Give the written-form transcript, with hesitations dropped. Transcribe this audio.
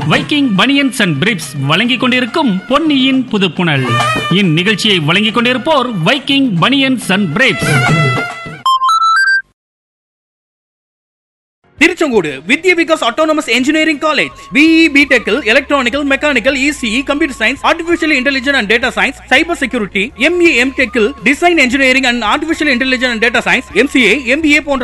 Viking banians and பிரிப்ஸ் வழங்கிக் கொண்டிருக்கும் பொன்னியின் புதுப்புணல். இந்நிகழ்ச்சியை வழங்கிக் கொண்டிருப்போர் Viking banians and பிரிப்ஸ். Tiruchengode Vidya Vikas autonomous engineering college BE BTech electronical mechanical ECE computer science artificial intelligence and data science cyber security ME MTech design engineering and artificial intelligence and data science MCA MBA போன்ற